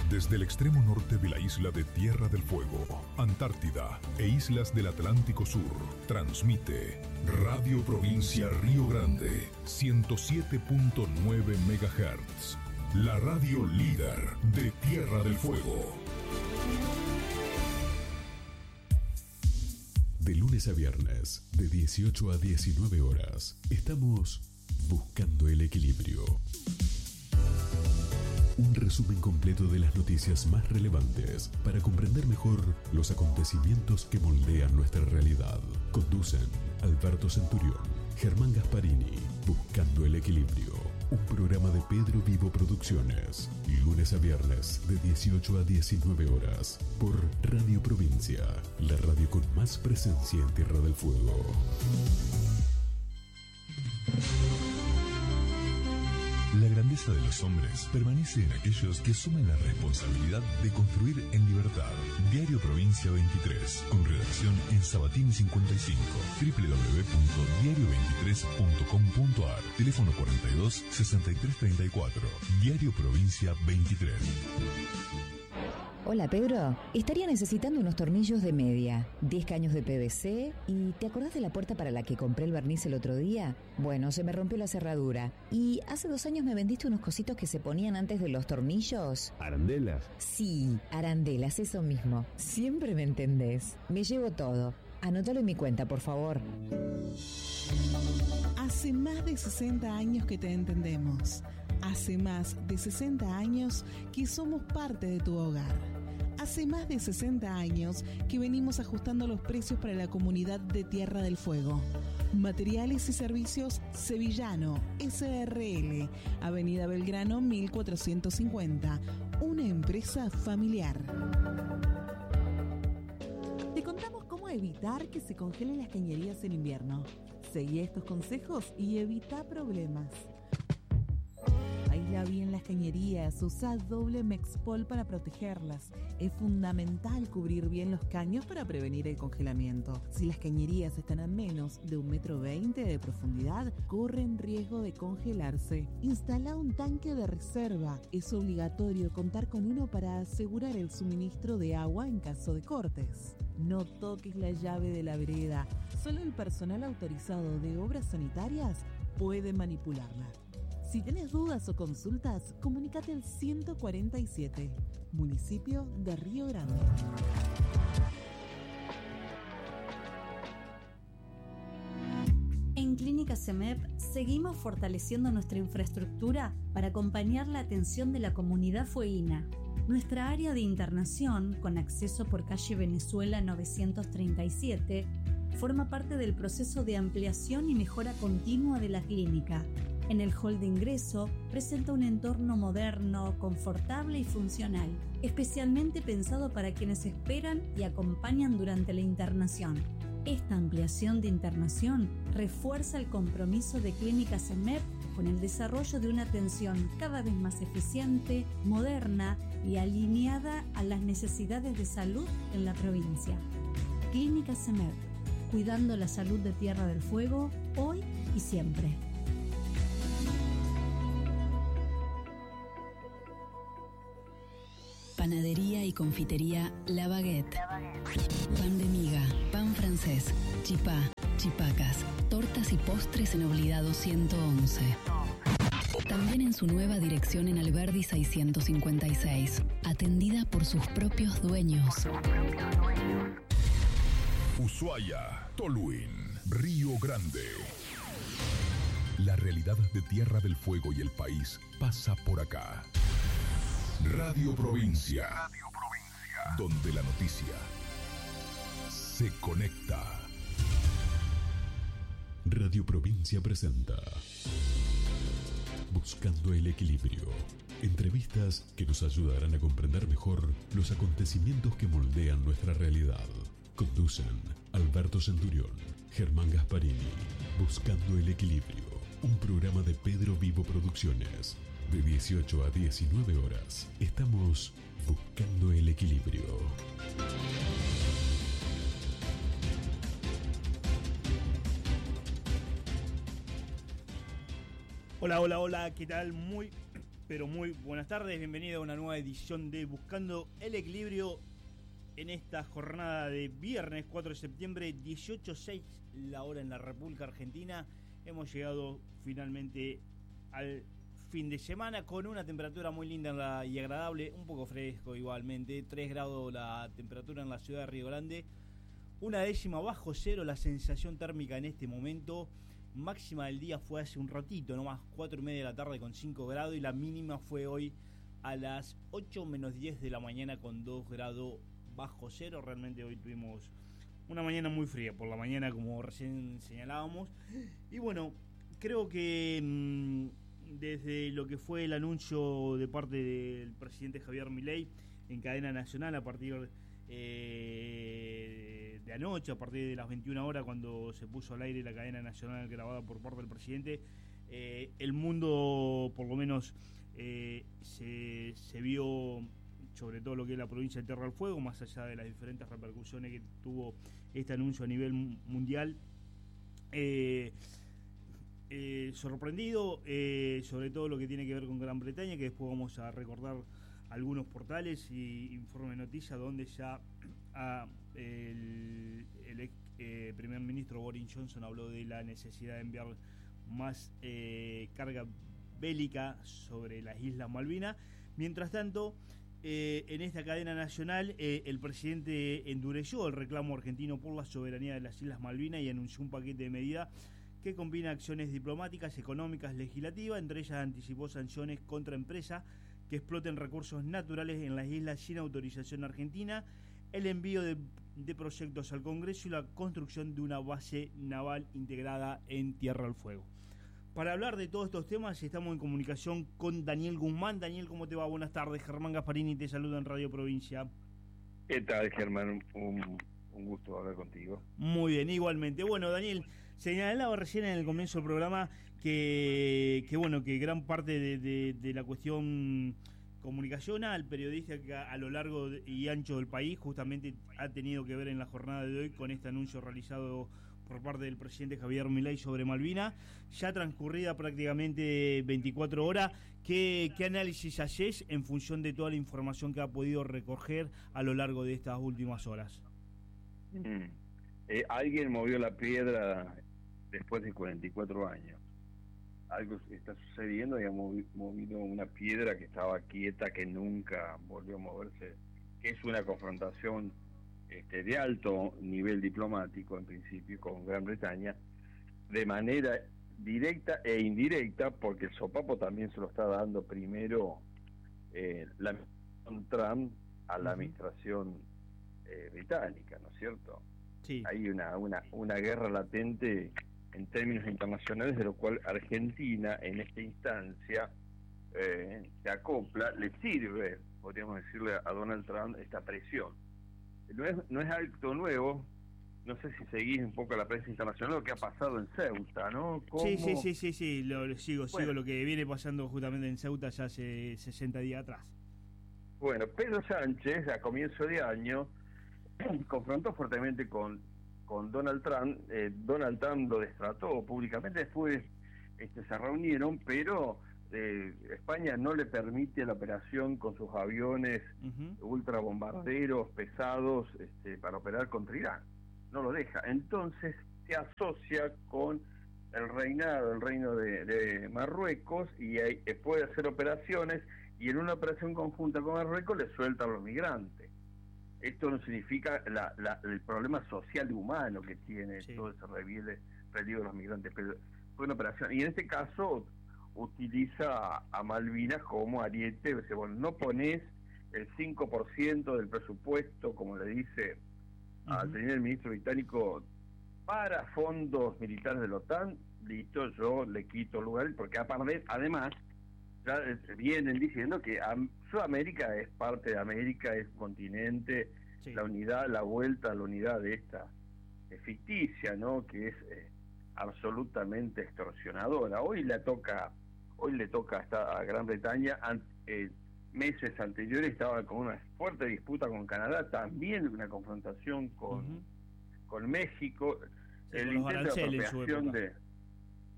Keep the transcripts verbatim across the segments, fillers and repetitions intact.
Desde el extremo norte de la isla de Tierra del Fuego, Antártida e islas del Atlántico Sur, transmite Radio Provincia Río Grande, ciento siete punto nueve megahertz. La radio líder de Tierra del Fuego. De lunes a viernes, de dieciocho a diecinueve horas, estamos buscando el equilibrio. Un resumen completo de las noticias más relevantes para comprender mejor los acontecimientos que moldean nuestra realidad. Conducen Alberto Centurión, Germán Gasparini, Buscando el Equilibrio. Un programa de Pedro Vivo Producciones. Lunes a viernes, de dieciocho a diecinueve horas, por Radio Provincia, la radio con más presencia en Tierra del Fuego. La grandeza de los hombres permanece en aquellos que asumen la responsabilidad de construir en libertad. Diario Provincia veintitrés, con redacción en Sabatini cincuenta y cinco, doble u doble u doble u punto diario veintitrés punto com punto a r, teléfono cuarenta y dos, sesenta y tres treinta y cuatro. Diario Provincia veintitrés. Hola Pedro, estaría necesitando unos tornillos de media, diez caños de P V C y ¿te acordás de la puerta para la que compré el barniz el otro día? Bueno, se me rompió la cerradura y hace dos años me vendiste unos cositos que se ponían antes de los tornillos. ¿Arandelas? Sí, arandelas, eso mismo. Siempre me entendés. Me llevo todo. Anótalo en mi cuenta, por favor. Hace más de sesenta años que te entendemos. Hace más de sesenta años que somos parte de tu hogar. Hace más de sesenta años que venimos ajustando los precios para la comunidad de Tierra del Fuego. Materiales y Servicios Sevillano, S R L, Avenida Belgrano mil cuatrocientos cincuenta, una empresa familiar. Te contamos cómo evitar que se congelen las cañerías en invierno. Seguí estos consejos y evita problemas. Aísla bien las cañerías, usa doble Mexpol para protegerlas. Es fundamental cubrir bien los caños para prevenir el congelamiento. Si las cañerías están a menos de un metro veinte de profundidad, corren riesgo de congelarse. Instala un tanque de reserva. Es obligatorio contar con uno para asegurar el suministro de agua en caso de cortes. No toques la llave de la vereda. Solo el personal autorizado de obras sanitarias puede manipularla. Si tenés dudas o consultas, comunícate al ciento cuarenta y siete, municipio de Río Grande. En Clínica CEMEP seguimos fortaleciendo nuestra infraestructura para acompañar la atención de la comunidad fueguina. Nuestra área de internación, con acceso por calle Venezuela novecientos treinta y siete, forma parte del proceso de ampliación y mejora continua de la clínica. En el hall de ingreso presenta un entorno moderno, confortable y funcional, especialmente pensado para quienes esperan y acompañan durante la internación. Esta ampliación de internación refuerza el compromiso de Clínica CEMEP con el desarrollo de una atención cada vez más eficiente, moderna y alineada a las necesidades de salud en la provincia. Clínica CEMEP, cuidando la salud de Tierra del Fuego, hoy y siempre. Panadería y confitería La Baguette. Pan de miga, pan francés, chipá, chipacas, tortas y postres en Oblidado ciento once. También en su nueva dirección en Alberdi seiscientos cincuenta y seis, atendida por sus propios dueños. Ushuaia, Toluín, Río Grande. La realidad de Tierra del Fuego y el país pasa por acá. Radio Provincia. Radio Provincia. Donde la noticia se conecta. Radio Provincia presenta Buscando el Equilibrio. Entrevistas que nos ayudarán a comprender mejor los acontecimientos que moldean nuestra realidad. Conducen Alberto Centurión, Germán Gasparini. Buscando el Equilibrio. Un programa de Pedro Vivo Producciones. De dieciocho a diecinueve horas, estamos buscando el equilibrio. Hola, hola, hola, ¿qué tal? Muy pero muy buenas tardes, bienvenido a una nueva edición de Buscando el Equilibrio en esta jornada de viernes cuatro de septiembre, dieciocho seis la hora en la República Argentina. Hemos llegado finalmente al fin de semana con una temperatura muy linda y agradable, un poco fresco igualmente, tres grados la temperatura en la ciudad de Río Grande, una décima bajo cero la sensación térmica en este momento. Máxima del día fue hace un ratito, nomás cuatro y media de la tarde con cinco grados, y la mínima fue hoy a las ocho menos diez de la mañana con dos grados bajo cero. Realmente hoy tuvimos una mañana muy fría por la mañana, como recién señalábamos. Y bueno, creo que mmm, desde lo que fue el anuncio de parte del presidente Javier Milei en cadena nacional a partir Eh, de anoche, a partir de las veintiuna horas, cuando se puso al aire la cadena nacional grabada por parte del presidente, eh, el mundo por lo menos eh, se, se vio, sobre todo lo que es la provincia de Tierra del Fuego, más allá de las diferentes repercusiones que tuvo este anuncio a nivel mundial, eh, eh, sorprendido, eh, sobre todo lo que tiene que ver con Gran Bretaña, que después vamos a recordar algunos portales y informes de noticias donde ya ah, el, el ex eh, primer ministro Boris Johnson habló de la necesidad de enviar más eh, carga bélica sobre las Islas Malvinas. Mientras tanto, eh, en esta cadena nacional, eh, el presidente endureció el reclamo argentino por la soberanía de las Islas Malvinas y anunció un paquete de medidas que combina acciones diplomáticas, económicas, legislativas. Entre ellas anticipó sanciones contra empresas que exploten recursos naturales en las islas sin autorización argentina, el envío de, de proyectos al Congreso y la construcción de una base naval integrada en Tierra del Fuego. Para hablar de todos estos temas estamos en comunicación con Daniel Guzmán. Daniel, ¿cómo te va? Buenas tardes. Germán Gasparini te saluda en Radio Provincia. ¿Qué tal, Germán? Un, un gusto hablar contigo. Muy bien, igualmente. Bueno, Daniel, señalaba recién en el comienzo del programa que, que bueno, que gran parte de, de, de la cuestión comunicacional, periodística a lo largo y ancho del país, justamente ha tenido que ver en la jornada de hoy con este anuncio realizado por parte del presidente Javier Milei sobre Malvinas. Ya transcurrida prácticamente veinticuatro horas, ¿qué, qué análisis haces en función de toda la información que ha podido recoger a lo largo de estas últimas horas? Mm. Eh, alguien movió la piedra después de cuarenta y cuatro años. Algo está sucediendo y ha movi- movido una piedra que estaba quieta, que nunca volvió a moverse, que es una confrontación este, de alto nivel diplomático, en principio, con Gran Bretaña, de manera directa e indirecta, porque el sopapo también se lo está dando primero eh, la administración Trump a la administración eh, británica, ¿no es cierto? Sí. Hay una, una, una guerra latente en términos internacionales, de lo cual Argentina en esta instancia eh, se acopla, le sirve, podríamos decirle a Donald Trump, esta presión. No es, no es algo nuevo, no sé si seguís un poco la prensa internacional, lo que ha pasado en Ceuta, ¿no? ¿Cómo? Sí, sí, sí, sí, sí, lo, lo sigo, bueno, sigo lo que viene pasando justamente en Ceuta ya hace sesenta días atrás. Bueno, Pedro Sánchez, a comienzo de año, confrontó fuertemente con con Donald Trump. eh, Donald Trump lo destrató públicamente, después este, se reunieron, pero eh, España no le permite la operación con sus aviones uh-huh. ultrabombarderos pesados este, para operar contra Irán, no lo deja. Entonces se asocia con el reinado, el reino de, de Marruecos, y ahí, eh, puede hacer operaciones, y en una operación conjunta con Marruecos le suelta a los migrantes. Esto no significa la, la, el problema social y humano que tiene sí. todo ese relieve, relieve de los migrantes, pero fue una operación. Y en este caso utiliza a, a Malvinas como ariete. O sea, bueno, no pones el cinco por ciento del presupuesto, como le dice uh-huh. al primer ministro británico, para fondos militares de la OTAN, listo, yo le quito lugar, porque aparte, además, ya vienen diciendo que Sudamérica es parte de América, es continente, sí. la unidad, la vuelta a la unidad de esta es ficticia, ¿no? Que es eh, absolutamente extorsionadora. Hoy le toca, hoy le toca hasta a Gran Bretaña. An, eh, meses anteriores estaba con una fuerte disputa con Canadá, también una confrontación con uh-huh. con México, sí, el con intento de apropiación de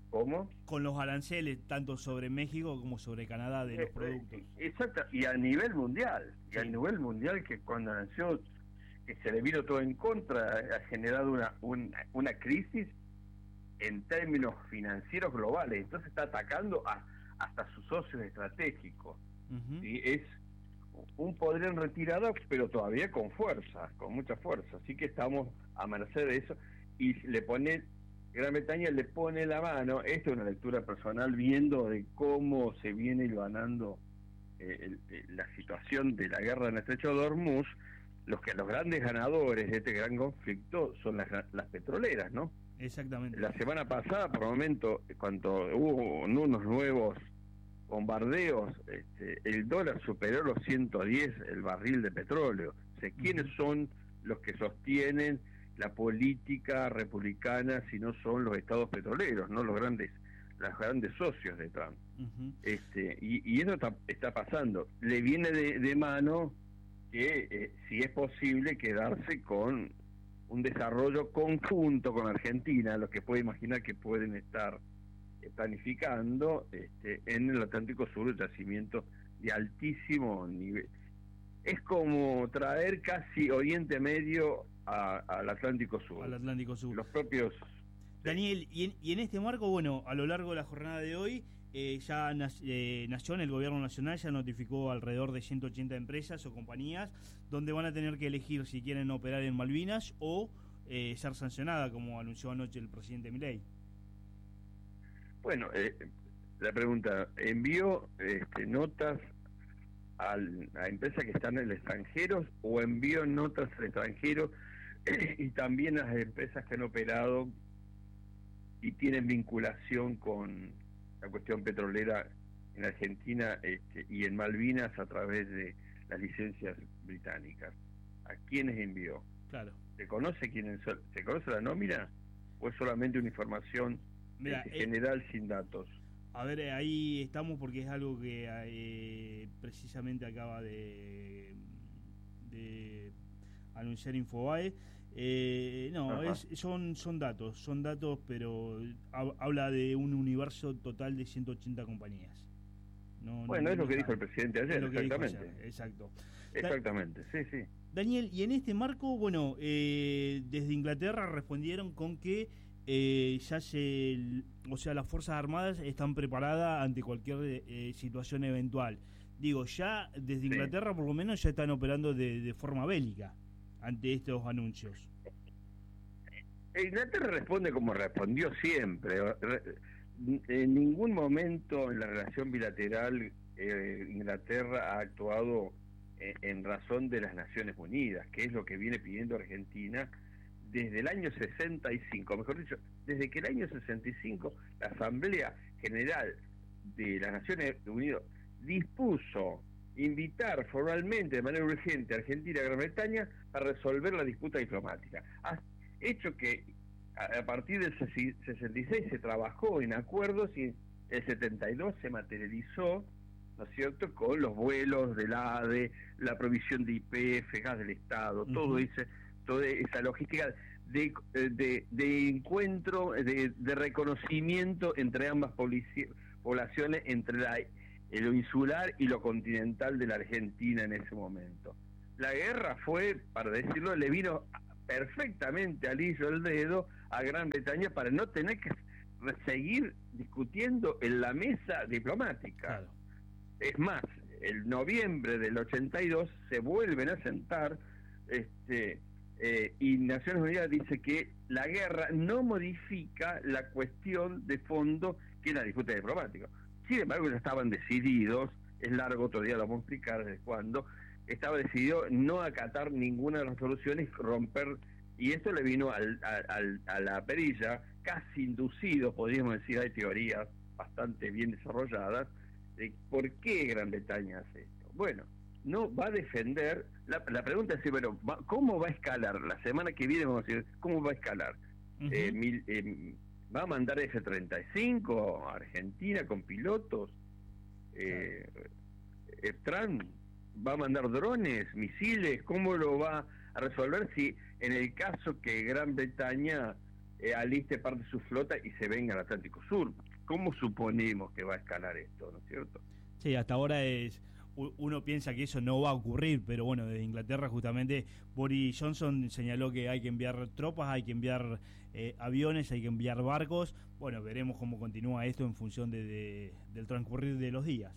¿Cómo? Con los aranceles, tanto sobre México como sobre Canadá, de los productos. Exacto, y a nivel mundial, y sí. a nivel mundial, que cuando anunció que se le vino todo en contra, ha generado una, una, una crisis en términos financieros globales, entonces está atacando a, hasta sus socios estratégicos. Uh-huh. Y es un poder en retirada, pero todavía con fuerza, con mucha fuerza, así que estamos a merced de eso, y le pone, Gran Bretaña le pone la mano, esto es una lectura personal, viendo de cómo se viene ganando eh, el, el, la situación de la guerra en el estrecho de Hormuz. Los que los grandes ganadores de este gran conflicto son las, las petroleras, ¿no? Exactamente. La semana pasada, por momento, cuando hubo unos nuevos bombardeos, este, el dólar superó los ciento diez el barril de petróleo. O sea, ¿quiénes son los que sostienen la política republicana si no son los estados petroleros, no los grandes, los grandes socios de Trump? Uh-huh. Este, y, y eso está, está pasando. Le viene de, de mano que eh, si es posible quedarse con un desarrollo conjunto con Argentina, lo que puede imaginar que pueden estar eh, planificando este, en el Atlántico Sur, yacimiento de altísimo nivel. Es como traer casi Oriente Medio a, al Atlántico Sur. Al Atlántico Sur. Los propios... Daniel, y en, y en este marco, bueno, a lo largo de la jornada de hoy, Eh, ya eh, Nación, el gobierno nacional ya notificó alrededor de ciento ochenta empresas o compañías donde van a tener que elegir si quieren operar en Malvinas o eh, ser sancionada, como anunció anoche el presidente Milei. Bueno, eh, la pregunta, ¿envió este, notas al, a empresas que están en el extranjero o envió notas al extranjero eh, y también a las empresas que han operado y tienen vinculación con la cuestión petrolera en Argentina este, y en Malvinas a través de las licencias británicas? ¿A quiénes envió? Claro. ¿Se conoce quiénes son? ¿Se conoce la nómina o es solamente una información Mira, este, eh, general sin datos? A ver, ahí estamos porque es algo que eh, precisamente acaba de, de anunciar Infobae. Eh, no, es, son son datos, son datos, pero ha, habla de un universo total de ciento ochenta compañías. No, bueno, no, es no lo que sabe. dijo el presidente ayer, exactamente. Ayer, exacto. Exactamente, sí, sí. Daniel, y en este marco, bueno, eh, desde Inglaterra respondieron con que eh, ya se, o sea, las Fuerzas Armadas están preparadas ante cualquier eh, situación eventual. Digo, ya desde Inglaterra sí. por lo menos ya están operando de, de forma bélica ante estos anuncios. Inglaterra responde como respondió siempre. En ningún momento en la relación bilateral eh, Inglaterra ha actuado en, en razón de las Naciones Unidas, que es lo que viene pidiendo Argentina desde el año sesenta y cinco, mejor dicho, desde que el año sesenta y cinco la Asamblea General de las Naciones Unidas dispuso invitar formalmente de manera urgente a Argentina y a Gran Bretaña para resolver la disputa diplomática. Ha hecho que a partir del sesenta y seis se trabajó en acuerdos y el setenta y dos se materializó, ¿no es cierto?, con los vuelos del A D E, la provisión de Y P F, gas del Estado, uh-huh. todo ese, toda esa logística de, de, de encuentro, de, de reconocimiento entre ambas poblaciones, entre la lo insular y lo continental de la Argentina en ese momento. La guerra fue, para decirlo, le vino perfectamente al hilo del dedo a Gran Bretaña para no tener que seguir discutiendo en la mesa diplomática. Claro. Es más, en noviembre del ochenta y dos se vuelven a sentar este, eh, y Naciones Unidas dice que la guerra no modifica la cuestión de fondo que es la disputa diplomática. Sin embargo, ya estaban decididos, es largo, todavía lo vamos a explicar desde cuándo, estaba decidido no acatar ninguna de las resoluciones, romper, y esto le vino al, al, a la perilla, casi inducido, podríamos decir, hay teorías bastante bien desarrolladas, de por qué Gran Bretaña hace esto. Bueno, no va a defender, la, la pregunta es, bueno, ¿cómo va a escalar? La semana que viene vamos a decir, ¿cómo va a escalar? Uh-huh. eh, mil, eh, ¿Va a mandar F treinta y cinco a Argentina con pilotos? Eh, eh, Trump va a mandar drones, misiles. ¿Cómo lo va a resolver si en el caso que Gran Bretaña eh, aliste parte de su flota y se venga al Atlántico Sur. ¿Cómo suponemos que va a escalar esto, no es cierto? Sí, hasta ahora es uno piensa que eso no va a ocurrir, pero bueno, desde Inglaterra justamente Boris Johnson señaló que hay que enviar tropas, hay que enviar eh, aviones, hay que enviar barcos. Bueno, veremos cómo continúa esto en función de, de, del transcurrir de los días.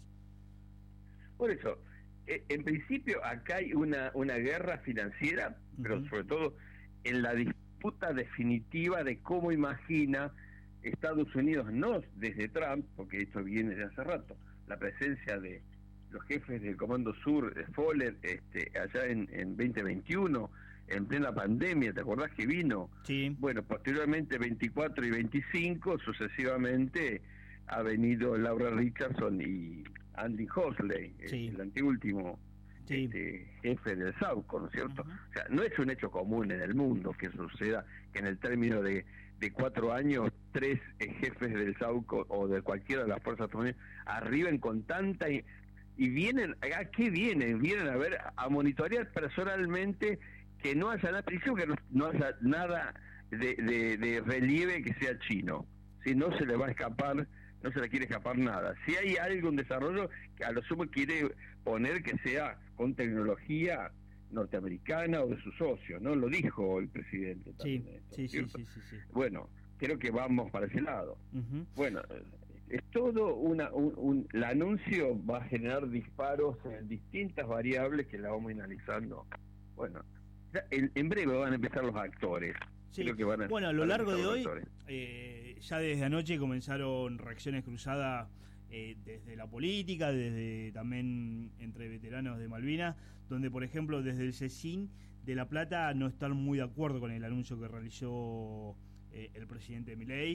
Por eso, eh, en principio acá hay una, una guerra financiera, uh-huh. pero sobre todo en la disputa definitiva de cómo imagina Estados Unidos, no desde Trump, porque esto viene de hace rato, la presencia de los jefes del Comando Sur, de Foller, este, allá en, en veinte veintiuno, en plena pandemia, ¿te acordás que vino? Sí. Bueno, posteriormente veinticuatro y veinticinco, sucesivamente, ha venido Laura Richardson y Andy Hosley, sí. el, el anteúltimo sí. este, jefe del SAUCO, ¿no es cierto? Uh-huh. O sea, no es un hecho común en el mundo que suceda que en el término de, de cuatro años, tres eh, jefes del SAUCO o de cualquiera de las fuerzas unidas arriben con tanta... Y vienen, ¿a qué vienen? Vienen a ver, a monitorear personalmente que no haya nada, que no, no haya nada de, de, de relieve que sea chino. Si no se le va a escapar, no se le quiere escapar nada. Si hay algo en desarrollo, que a lo sumo quiere poner que sea con tecnología norteamericana o de sus socios, ¿no? Lo dijo el presidente también. Sí, esto, sí, sí, sí, sí, sí. Bueno, creo que vamos para ese lado. Uh-huh. Bueno, es todo una, un, un, el anuncio va a generar disparos en distintas variables que la vamos analizando. Bueno, ya en, en breve van a empezar los actores. Sí. Creo que van a, bueno, a lo largo de hoy, eh, ya desde anoche comenzaron reacciones cruzadas eh, desde la política, desde también entre veteranos de Malvinas, donde por ejemplo desde el CECIN de La Plata no están muy de acuerdo con el anuncio que realizó eh, el presidente Milei,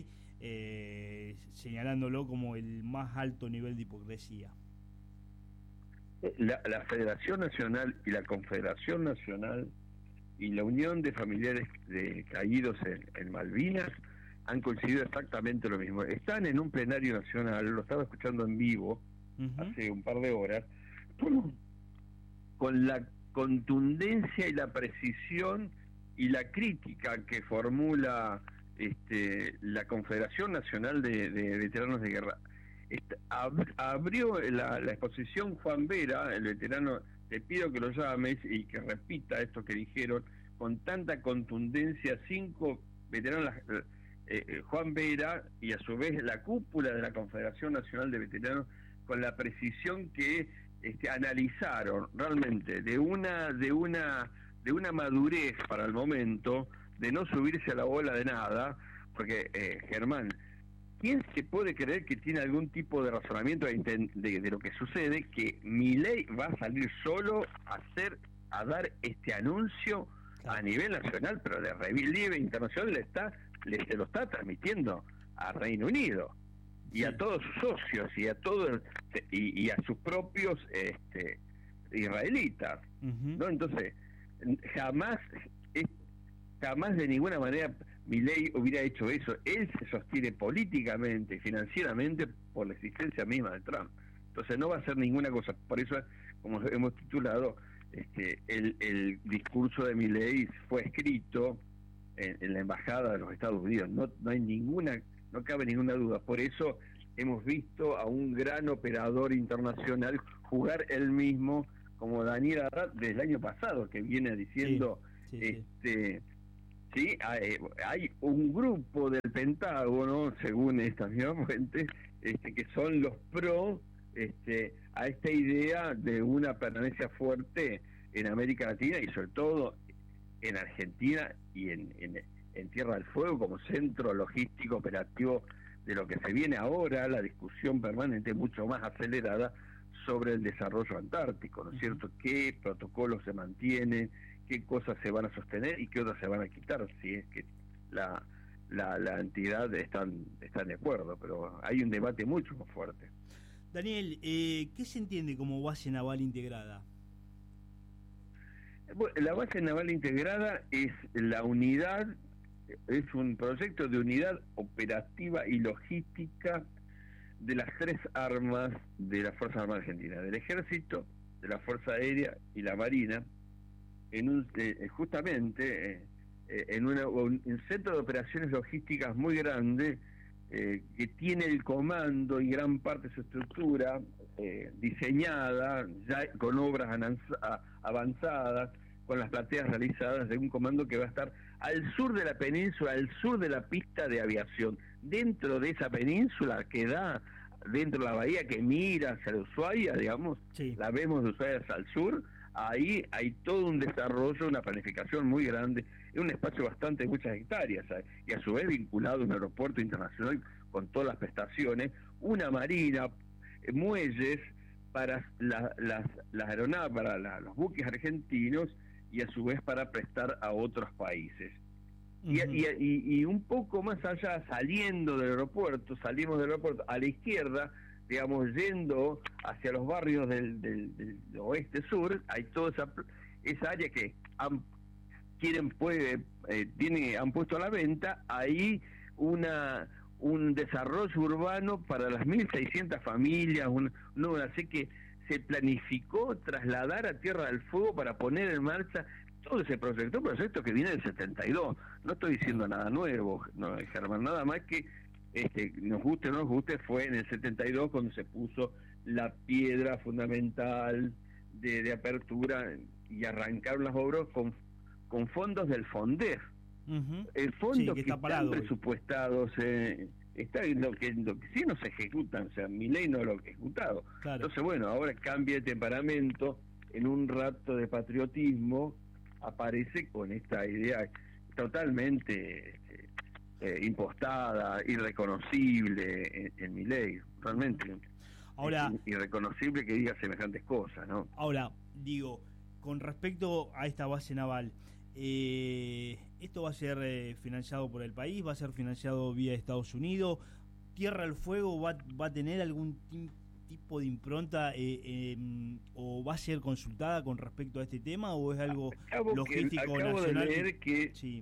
Eh, señalándolo como el más alto nivel de hipocresía. La, la Federación Nacional y la Confederación Nacional y la Unión de Familiares de Caídos en, en Malvinas han coincidido exactamente lo mismo. Están en un plenario nacional, lo estaba escuchando en vivo uh-huh. hace un par de horas, con la contundencia y la precisión y la crítica que formula Este, la Confederación Nacional de, de Veteranos de Guerra. Esta, ab, abrió la, la exposición Juan Vera, el veterano, te pido que lo llames y que repita esto que dijeron con tanta contundencia, cinco veteranos, eh, eh, Juan Vera y a su vez la cúpula de la Confederación Nacional de Veteranos, con la precisión que este, analizaron realmente de una, de una, de una madurez para el momento, de no subirse a la bola de nada, porque, eh, Germán, ¿quién se puede creer que tiene algún tipo de razonamiento de, de, de lo que sucede, que Milei va a salir solo a hacer, a dar este anuncio a nivel nacional, pero de relieve internacional le está, le se lo está transmitiendo a Reino Unido y a todos sus socios y a todos y, y a sus propios este, israelitas, uh-huh. ¿no? Entonces, jamás Jamás de ninguna manera Milei hubiera hecho eso. Él se sostiene políticamente, financieramente, por la existencia misma de Trump. Entonces no va a hacer ninguna cosa. Por eso, como hemos titulado, este, el, el discurso de Milei fue escrito en, en la embajada de los Estados Unidos. No, no hay ninguna, no cabe ninguna duda. Por eso hemos visto a un gran operador internacional jugar él mismo, como Daniel Arad desde el año pasado, que viene diciendo, sí, sí, este. Sí. Sí, hay, hay un grupo del Pentágono, según estas mismas fuentes, este, que son los pro este, a esta idea de una permanencia fuerte en América Latina y sobre todo en Argentina y en, en, en Tierra del Fuego como centro logístico operativo de lo que se viene ahora, la discusión permanente mucho más acelerada sobre el desarrollo antártico, ¿no es cierto? ¿Qué protocolos se mantienen? ¿Qué cosas se van a sostener y qué otras se van a quitar? Si es que la, la, la entidad están, están de acuerdo, pero hay un debate mucho más fuerte. Daniel, eh, ¿qué se entiende como base naval integrada? Bueno, la base naval integrada es la unidad, es un proyecto de unidad operativa y logística de las tres armas de la Fuerza Armada Argentina, del Ejército, de la Fuerza Aérea y la Marina, en un, eh, justamente eh, eh, en una, un, un centro de operaciones logísticas muy grande, eh, que tiene el comando y gran parte de su estructura eh, diseñada, ya con obras ananza, avanzadas, con las plateas realizadas, de un comando que va a estar al sur de la península, al sur de la pista de aviación, dentro de esa península que da, dentro de la bahía que mira hacia la Ushuaia, digamos, sí. La vemos de Ushuaia hacia el sur, ahí hay todo un desarrollo, una planificación muy grande, es un espacio bastante de muchas hectáreas, ¿sabes? Y a su vez vinculado a un aeropuerto internacional con todas las prestaciones, una marina, eh, muelles para la, las, las aeronaves, para la, los buques argentinos, y a su vez para prestar a otros países. Uh-huh. y, y, y, y un poco más allá, saliendo del aeropuerto, salimos del aeropuerto a la izquierda, digamos, yendo hacia los barrios del, del, del oeste-sur, hay toda esa, esa área que han, quieren puede eh, tiene han puesto a la venta, ahí una un desarrollo urbano para las mil seiscientas familias, un, no, así que se planificó trasladar a Tierra del Fuego para poner en marcha todo ese proyecto, un proyecto que viene del setenta y dos, no estoy diciendo nada nuevo, no, Germán, nada más que este, nos guste o no nos guste, fue en el setenta y dos cuando se puso la piedra fundamental de, de apertura y arrancaron las obras con, con fondos del FONDEF. Uh-huh. El fondo sí, que, que está están presupuestados eh, está lo que lo que sí no se ejecutan, o sea, mi ley no lo ha ejecutado. Claro. Entonces, bueno, ahora cambia de temperamento, en un rato de patriotismo aparece con esta idea totalmente eh, eh, impostada, irreconocible en, en mi ley, realmente. Ahora, es irreconocible que diga semejantes cosas, ¿no? Ahora, digo, con respecto a esta base naval, Eh, ¿esto va a ser eh, financiado por el país? ¿Va a ser financiado vía Estados Unidos? ¿Tierra del Fuego va, va a tener algún t- tipo de impronta eh, eh, o va a ser consultada con respecto a este tema o es algo acabo logístico que, acabo nacional? De leer que, sí.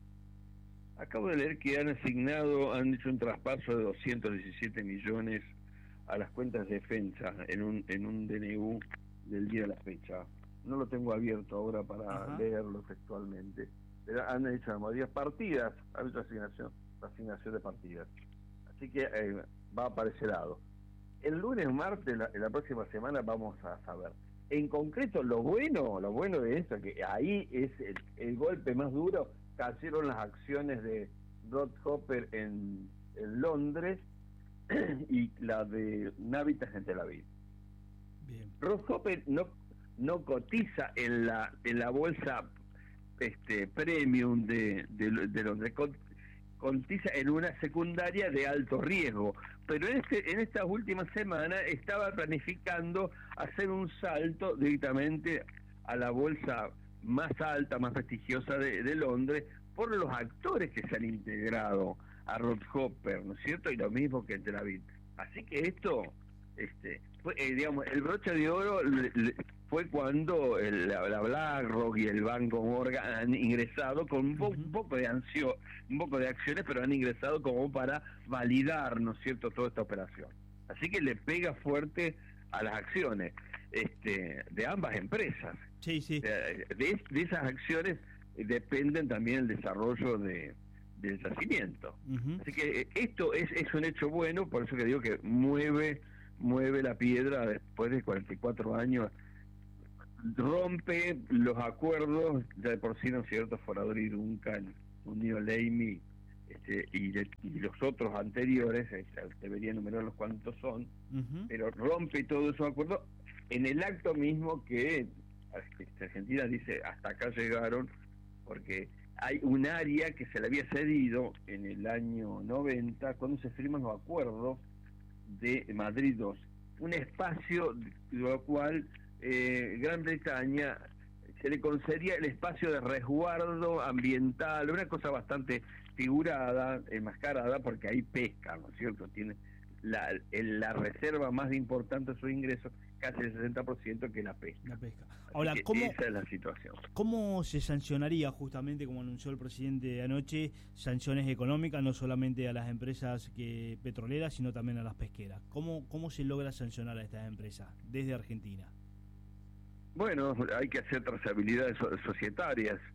Acabo de leer que han asignado, han hecho un traspaso de doscientos diecisiete millones a las cuentas de defensa en un, en un D N U del día de la fecha. No lo tengo abierto ahora para Ajá. leerlo textualmente, pero han hecho varias partidas, han hecho asignación, asignación de partidas, así que eh, va para ese lado. El lunes, martes, la, la próxima semana vamos a saber. En concreto, lo bueno, lo bueno de esto, que ahí es el, el golpe más duro, cayeron las acciones de Rothhopper en, en Londres y la de Navitas en Tel Aviv. Bien. Rothhopper no no cotiza en la en la bolsa este premium de de, de Londres, cotiza en una secundaria de alto riesgo, pero en este en estas últimas semanas estaba planificando hacer un salto directamente a la bolsa más alta, más prestigiosa de, de Londres, por los actores que se han integrado a Rothhopper, ¿no es cierto? Y lo mismo que en Tel Aviv. Así que esto, este fue, eh, digamos, el broche de oro le, le, fue cuando el, la, la BlackRock y el Banco Morgan han ingresado con un, po, uh-huh. un poco de ansio, un poco de acciones, pero han ingresado como para validar, ¿no es cierto?, toda esta operación. Así que le pega fuerte a las acciones este, de ambas empresas. Sí, sí. De, de, de esas acciones dependen también el desarrollo de del yacimiento. Uh-huh. Así que esto es, es un hecho bueno, por eso que digo que mueve mueve la piedra después de cuarenta y cuatro años, rompe los acuerdos, ya de por sí, ¿no es cierto?, Forador y Duncan, Unido Leimi, este, y, de, y los otros anteriores, este, debería enumerar los cuantos son, uh-huh. pero rompe todos esos acuerdos en el acto mismo que Argentina dice, hasta acá llegaron, porque hay un área que se le había cedido en el año noventa, cuando se firman los acuerdos de Madrid dos, un espacio de lo cual eh, Gran Bretaña se le concedía el espacio de resguardo ambiental, una cosa bastante figurada, enmascarada, porque ahí pesca, ¿no es cierto? Tiene la, la reserva más importante de sus ingresos, casi el sesenta por ciento, que la pesca. La pesca. Ahora, ¿cómo, esa es la situación. ¿Cómo se sancionaría, justamente como anunció el presidente anoche, sanciones económicas, no solamente a las empresas que petroleras, sino también a las pesqueras? ¿Cómo, cómo se logra sancionar a estas empresas desde Argentina? Bueno, hay que hacer trazabilidades societarias.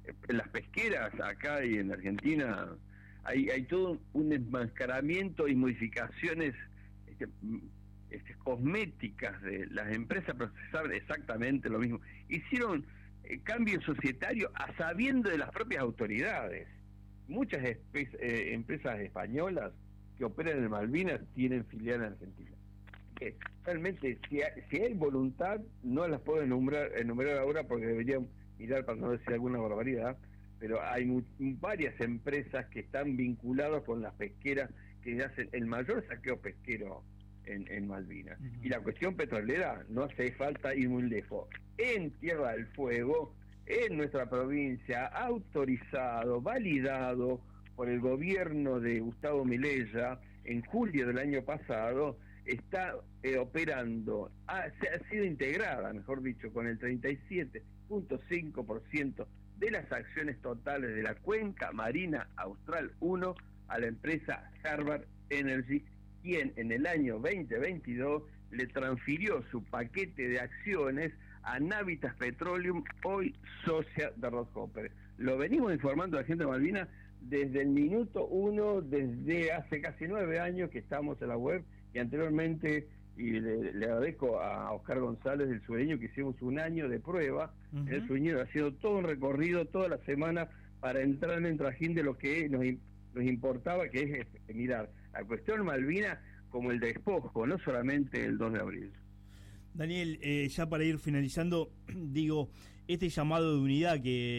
en las pesqueras acá y en Argentina hay, hay todo un enmascaramiento y modificaciones este, este, cosméticas de las empresas, pero se sabe exactamente lo mismo. Hicieron eh, cambio societario a sabiendo de las propias autoridades. Muchas espe- eh, empresas españolas que operan en Malvinas tienen filial en Argentina. Que realmente, si hay, si hay voluntad, no las puedo enumerar, enumerar ahora porque deberían mirar para no decir alguna barbaridad, pero hay mu- varias empresas que están vinculadas con las pesqueras que hacen el mayor saqueo pesquero en, en Malvinas. Uh-huh. Y la cuestión petrolera, no hace falta ir muy lejos. En Tierra del Fuego, en nuestra provincia, autorizado, validado por el gobierno de Gustavo Milella en julio del año pasado, está eh, operando, ha, se ha sido integrada, mejor dicho, con el treinta y siete punto cinco por ciento de las acciones totales de la Cuenca Marina Austral uno a la empresa Harvard Energy, quien en el año veinte veintidós le transfirió su paquete de acciones a Navitas Petroleum, hoy socia de Rosshopper. Lo venimos informando a la gente de Malvinas desde el minuto uno, desde hace casi nueve años que estamos en la web, y anteriormente, y le, le agradezco a Oscar González del Sureño, que hicimos un año de prueba, uh-huh. en el Sureño, haciendo todo un recorrido toda la semana para entrar en el trajín de lo que nos, nos importaba, que es, es mirar la cuestión Malvina como el despojo, no solamente el dos de abril. Daniel, eh, ya para ir finalizando, digo, este llamado de unidad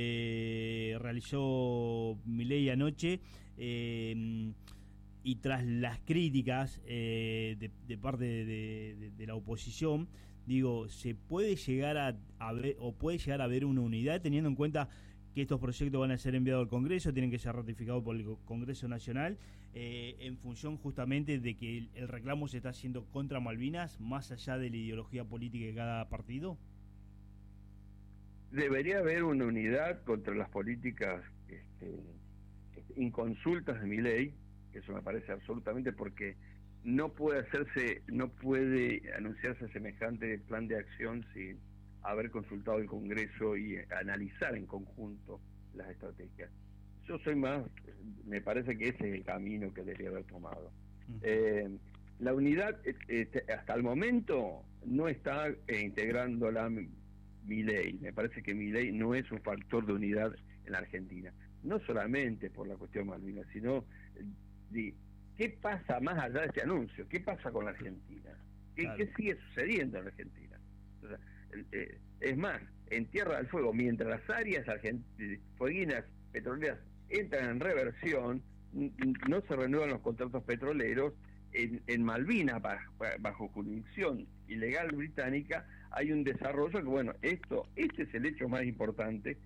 que realizó Milei anoche, eh, y tras las críticas eh, de, de parte de, de, de la oposición, digo, ¿se puede llegar a, a ver, o puede llegar a haber una unidad teniendo en cuenta que estos proyectos van a ser enviados al Congreso, tienen que ser ratificados por el Congreso Nacional, eh, en función justamente de que el, el reclamo se está haciendo contra Malvinas, más allá de la ideología política de cada partido? Debería haber una unidad contra las políticas este, inconsultas de Milei. Eso me parece absolutamente, porque no puede hacerse, no puede anunciarse semejante plan de acción sin haber consultado el Congreso y analizar en conjunto las estrategias. Yo soy más, me parece que ese es el camino que debería haber tomado. Uh-huh. Eh, la unidad eh, hasta el momento no está eh, integrando la Milei. Me parece que Milei no es un factor de unidad en la Argentina. No solamente por la cuestión Malvinas, sino de qué pasa más allá de este anuncio, qué pasa con la Argentina, qué, claro. qué sigue sucediendo en la Argentina. O sea, eh, es más, en Tierra del Fuego, mientras las áreas argent- fueguinas petroleras entran en reversión, no se renuevan los contratos petroleros. En, en Malvinas, bajo, bajo jurisdicción ilegal británica, hay un desarrollo que, bueno, esto este es el hecho más importante,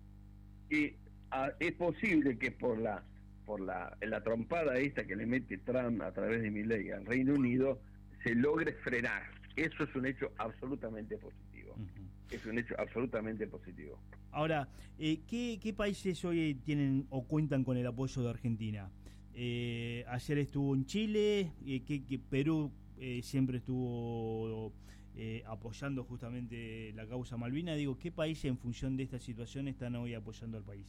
y a, es posible que por la por la, la trompada esta que le mete Trump a través de Milei al Reino Unido, se logre frenar. Eso es un hecho absolutamente positivo. Uh-huh. Es un hecho absolutamente positivo. Ahora, eh, ¿qué, ¿qué países hoy tienen o cuentan con el apoyo de Argentina? Eh, ayer estuvo en Chile, eh, que, que Perú eh, siempre estuvo eh, apoyando justamente la causa Malvina. Digo, ¿qué países en función de esta situación están hoy apoyando al país?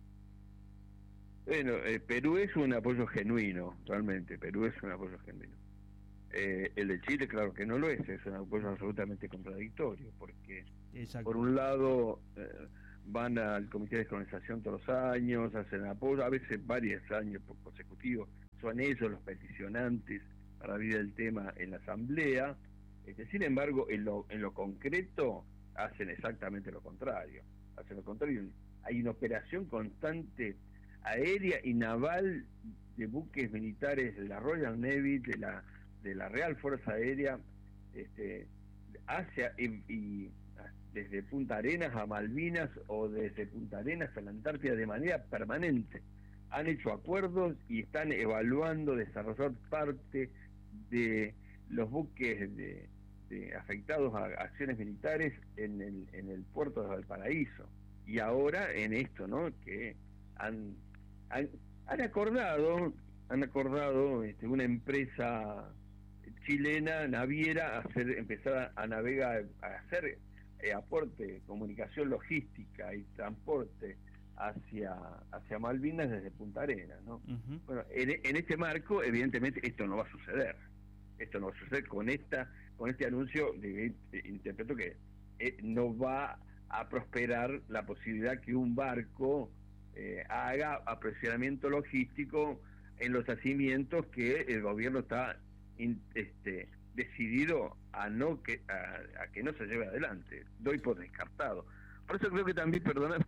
Bueno, eh, Perú es un apoyo genuino, realmente, Perú es un apoyo genuino. Eh, el de Chile, claro que no lo es, es un apoyo absolutamente contradictorio, porque Exacto. por un lado eh, van al Comité de Descolonización todos los años, hacen apoyo, a veces varios años consecutivos, son ellos los peticionantes para abrir el tema en la Asamblea, este, sin embargo, en lo, en lo concreto hacen exactamente lo contrario, hacen lo contrario, hay una operación constante aérea y naval de buques militares de la Royal Navy, de la de la Real Fuerza Aérea, este, hacia y, y desde Punta Arenas a Malvinas o desde Punta Arenas a la Antártida de manera permanente. Han hecho acuerdos y están evaluando desarrollar parte de los buques de, de afectados a acciones militares en el, en el puerto de Valparaíso. Y ahora en esto, ¿no? Que han han, han acordado, han acordado este, una empresa chilena naviera hacer empezar a, a navegar, a hacer eh, aporte, comunicación logística y transporte hacia hacia Malvinas desde Punta Arenas, ¿no? Uh-huh. Bueno, en, en este marco, evidentemente, esto no va a suceder. Esto no va a suceder con esta con este anuncio. De, de, interpreto que eh, no va a prosperar la posibilidad que un barco eh, haga aprovisionamiento logístico en los yacimientos que el gobierno está in, este, decidido a no que a, a que no se lleve adelante. Doy por descartado. Por eso creo que también, perdóname,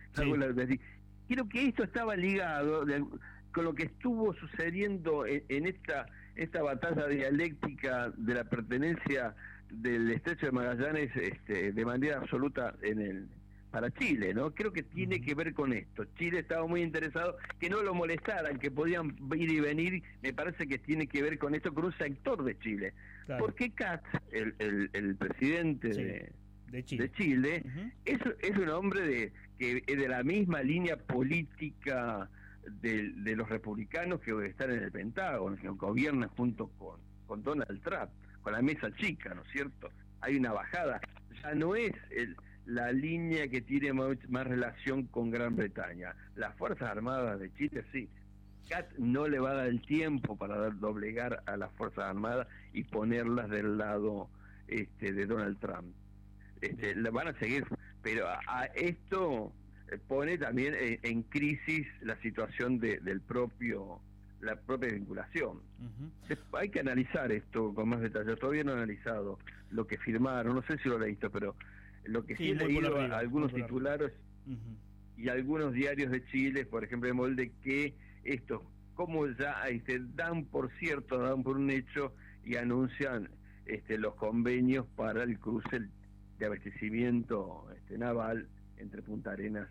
sí. creo que esto estaba ligado de, con lo que estuvo sucediendo en, en esta esta batalla dialéctica de la pertenencia del Estrecho de Magallanes este, de manera absoluta en el para Chile, ¿no? Creo que tiene uh-huh. que ver con esto. Chile estaba muy interesado que no lo molestaran, que podían ir y venir. Me parece que tiene que ver con esto, con un sector de Chile. Claro. Porque Katz, el, el, el presidente sí. de de Chile, de Chile uh-huh. es, es un hombre de que es de la misma línea política de, de los republicanos que están en el Pentágono, que gobiernan junto con, con Donald Trump, con la mesa chica, ¿no es cierto? Hay una bajada, ya no es el, la línea que tiene más, más relación con Gran Bretaña. Las Fuerzas Armadas de Chile sí. Katz no le va a dar el tiempo para dar, doblegar a las Fuerzas Armadas y ponerlas del lado este, de Donald Trump. Este, la van a seguir, pero a, a esto pone también en, en crisis la situación de, del propio la propia vinculación. Uh-huh. Hay que analizar esto con más detalle. Todavía no he analizado lo que firmaron, no sé si lo he leído, pero lo que sí, sí he leído arriba, algunos titulares uh-huh. y algunos diarios de Chile, por ejemplo de Molde, que esto, como ya este, dan por cierto, dan por un hecho y anuncian este, los convenios para el cruce de abastecimiento este, naval entre Punta Arenas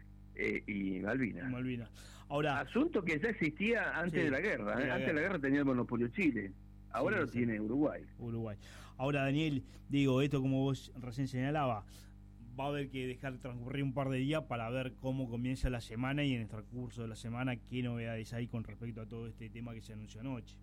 eh, y Malvinas. Malvinas. Ahora, asunto que ya existía antes sí, de la guerra. ¿eh? La antes guerra. de la guerra tenía el monopolio Chile. Ahora sí, lo sí. tiene Uruguay. Uruguay. Ahora, Daniel, digo, esto como vos recién señalaba, va a haber que dejar transcurrir un par de días para ver cómo comienza la semana y en el transcurso de la semana qué novedades hay con respecto a todo este tema que se anunció anoche.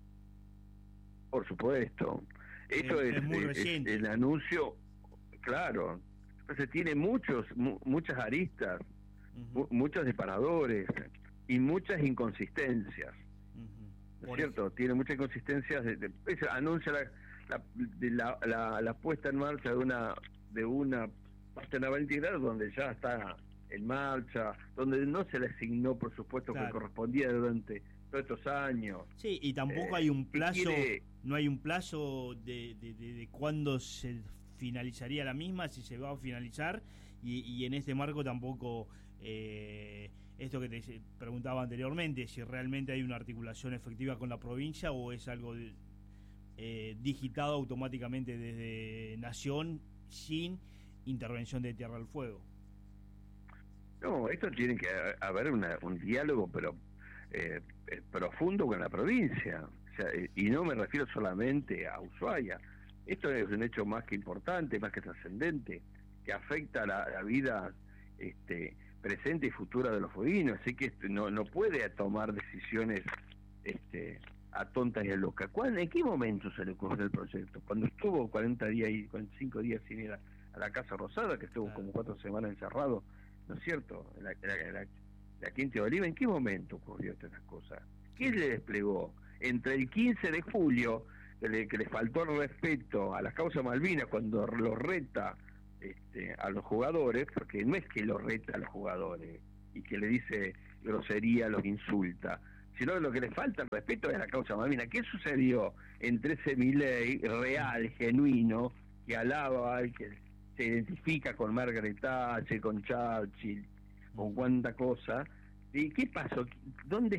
Por supuesto. Esto es, es, es muy reciente. Es el anuncio. Claro, entonces tiene muchos, mu- muchas aristas, uh-huh. mu- muchos disparadores y muchas inconsistencias, uh-huh. ¿no es cierto? Eso. Tiene muchas inconsistencias, de, de, de, anuncia la la, de la, la la puesta en marcha de una de una base naval integral donde ya está en marcha, donde no se le asignó, por supuesto, claro. que correspondía durante todos estos años. Sí, y tampoco eh, hay un plazo, quiere... no hay un plazo de, de, de, de cuándo se finalizaría la misma, si se va a finalizar, y, y en este marco tampoco eh, esto que te preguntaba anteriormente, si realmente hay una articulación efectiva con la provincia o es algo de, eh, digitado automáticamente desde Nación sin intervención de Tierra del Fuego. No, esto tiene que haber una, un diálogo pero eh, profundo con la provincia, o sea, y no me refiero solamente a Ushuaia. Esto es un hecho más que importante, más que trascendente, que afecta la, la vida este, presente y futura de los fueguinos, así que no no puede tomar decisiones este, a tontas y a locas. ¿En qué momento se le ocurrió el proyecto? Cuando estuvo cuarenta días y cuarenta y cinco días sin ir a, a la Casa Rosada, que estuvo como cuatro semanas encerrado, ¿no es cierto? La, la, la, la Quinta de Oliva, ¿en qué momento ocurrió estas cosas? ¿Qué le desplegó? Entre el quince de julio, que le, que le faltó el respeto a las causas Malvinas cuando los reta este, a los jugadores, porque no es que los reta a los jugadores y que le dice grosería, los insulta, sino lo que le falta el respeto es a la causa Malvinas. ¿Qué sucedió entre ese Milei real, genuino, que alaba, que se identifica con Margaret Thatcher, con Churchill, con cuánta cosa? ¿Y qué pasó? ¿Dónde